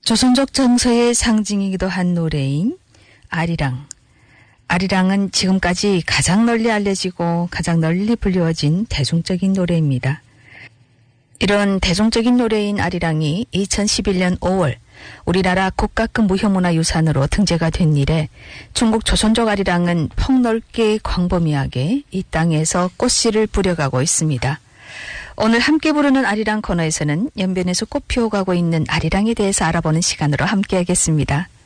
조선족 정서의 상징이기도 한 노래인 아리랑. 아리랑은 지금까지 가장 널리 알려지고 가장 널리 불리워진 대중적인 노래입니다. 이런 대중적인 노래인 아리랑이 2011년 5월 우리나라 국가급 무형문화유산으로 등재가 된 이래 중국 조선족 아리랑은 폭넓게 광범위하게 이 땅에서 꽃씨를 뿌려가고 있습니다. 오늘 함께 부르는 아리랑 코너에서는 연변에서 꽃 피워가고 있는 아리랑에 대해서 알아보는 시간으로 함께하겠습니다.